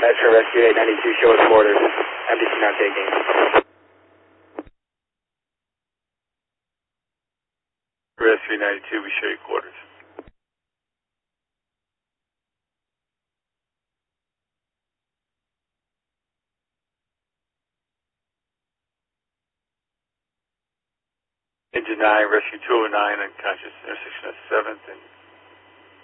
Extra Rescue 892, show us quarters. MDC not taking. Rescue 92, we show you quarters. Engine 9, Rescue 209, unconscious, intersection of 7th and